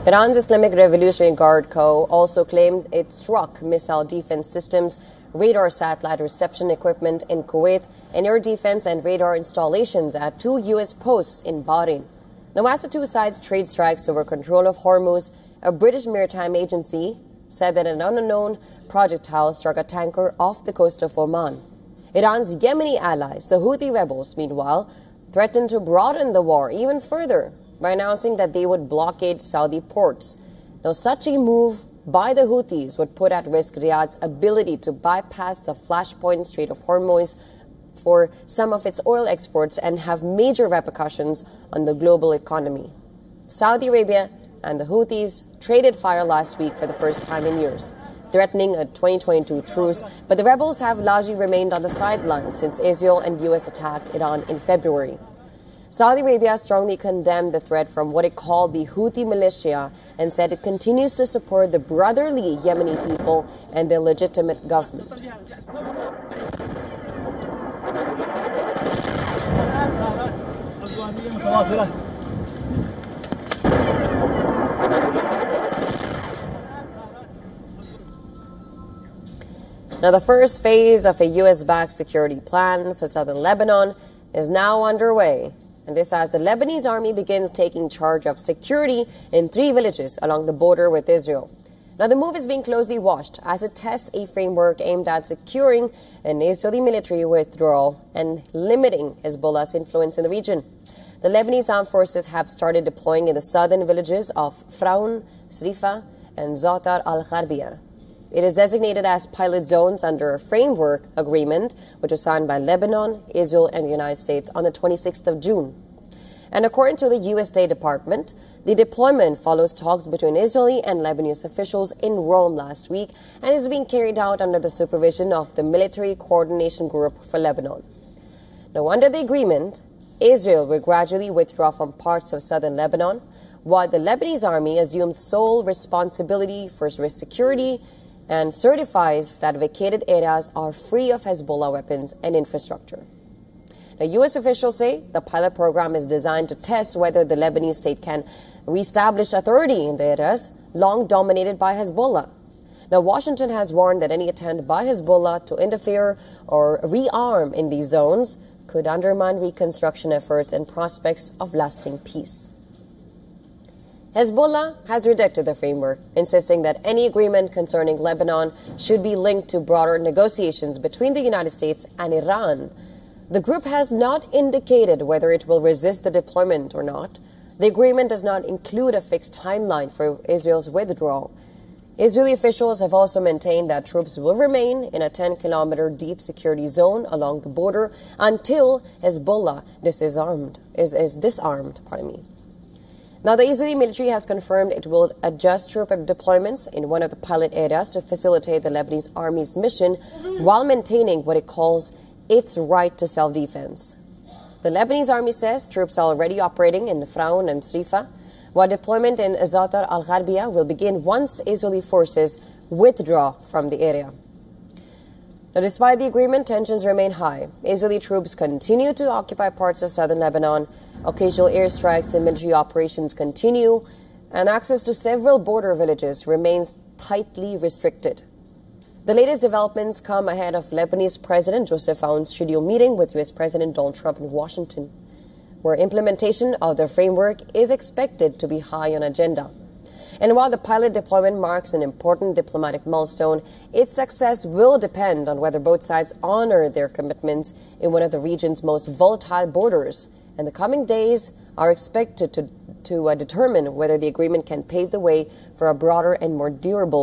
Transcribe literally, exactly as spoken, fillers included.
Iran's Islamic Revolutionary Guard Corps also claimed it struck missile defense systems, radar satellite reception equipment in Kuwait, and air defense and radar installations at two U S posts in Bahrain. Now, as the two sides trade strikes over control of Hormuz, a British maritime agency said that an unknown projectile struck a tanker off the coast of Oman. Iran's Yemeni allies, the Houthi rebels, meanwhile, threatened to broaden the war even further by announcing that they would blockade Saudi ports. Now, such a move by the Houthis would put at risk Riyadh's ability to bypass the flashpoint Strait of Hormuz for some of its oil exports and have major repercussions on the global economy. Saudi Arabia and the Houthis traded fire last week for the first time in years, threatening a twenty twenty-two truce, but the rebels have largely remained on the sidelines since Israel and U S attacked Iran in February. Saudi Arabia strongly condemned the threat from what it called the Houthi militia and said it continues to support the brotherly Yemeni people and their legitimate government. Now, the first phase of a U S-backed security plan for southern Lebanon is now underway. And this as the Lebanese army begins taking charge of security in three villages along the border with Israel. Now, the move is being closely watched as it tests a framework aimed at securing an Israeli military withdrawal and limiting Hezbollah's influence in the region. The Lebanese armed forces have started deploying in the southern villages of Fraun, Srifa, and Zatar al-Gharbia. It is designated as pilot zones under a framework agreement which was signed by Lebanon, Israel, and the United States on the twenty-sixth of June. And according to the U S State Department, the deployment follows talks between Israeli and Lebanese officials in Rome last week and is being carried out under the supervision of the Military Coordination Group for Lebanon. Now, under the agreement, Israel will gradually withdraw from parts of southern Lebanon, while the Lebanese army assumes sole responsibility for security and certifies that vacated areas are free of Hezbollah weapons and infrastructure. Now, U S officials say the pilot program is designed to test whether the Lebanese state can reestablish authority in the areas long dominated by Hezbollah. Now, Washington has warned that any attempt by Hezbollah to interfere or rearm in these zones could undermine reconstruction efforts and prospects of lasting peace. Hezbollah has rejected the framework, insisting that any agreement concerning Lebanon should be linked to broader negotiations between the United States and Iran. The group has not indicated whether it will resist the deployment or not. The agreement does not include a fixed timeline for Israel's withdrawal. Israeli officials have also maintained that troops will remain in a ten-kilometer deep security zone along the border until Hezbollah disarmed, is, is disarmed. Pardon me. Now, the Israeli military has confirmed it will adjust troop deployments in one of the pilot areas to facilitate the Lebanese army's mission while maintaining what it calls its right to self-defense. The Lebanese army says troops are already operating in Fraun and Srifa, while deployment in Zatar al-Gharbia will begin once Israeli forces withdraw from the area. Now, despite the agreement, tensions remain high. Israeli troops continue to occupy parts of southern Lebanon. Occasional airstrikes and military operations continue, and access to several border villages remains tightly restricted. The latest developments come ahead of Lebanese President Joseph Aoun's scheduled meeting with U S President Donald Trump in Washington, where implementation of the framework is expected to be high on agenda. And while the pilot deployment marks an important diplomatic milestone, its success will depend on whether both sides honor their commitments in one of the region's most volatile borders. And the coming days are expected to, to uh, determine whether the agreement can pave the way for a broader and more durable